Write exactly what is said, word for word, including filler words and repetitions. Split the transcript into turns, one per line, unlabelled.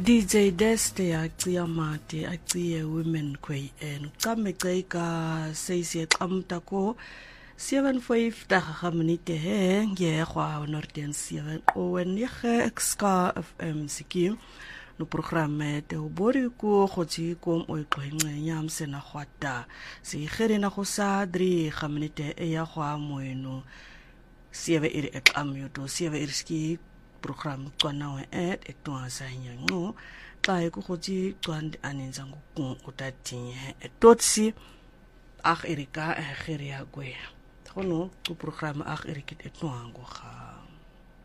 D J Deste acciya mati acciye women kwe en ucame ceka seisi xamta ko seven five daga minute he ngiyehwa Northern seven owen yege Ska F M siki no programme te ubori ko khotsi kom o tlwenye nyam sena khwata se khere na go sa three ga minute e ya gwa moeno seven iri exam yoto seven iri ski program tswana we et etwa sa nyango tla e go khotsi tswand anenza ngo utatinye etotsi ag erika e khere ya kwe gono go program ag erikit etwa ngo ga